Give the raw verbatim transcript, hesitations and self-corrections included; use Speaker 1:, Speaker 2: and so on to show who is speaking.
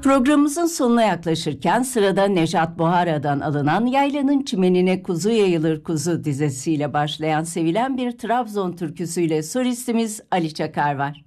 Speaker 1: Programımızın sonuna yaklaşırken sırada Nejat Buhara'dan alınan Yaylanın Çimenine Kuzu Yayılır Kuzu dizesiyle başlayan sevilen bir Trabzon türküsüyle solistimiz Ali Çakar var.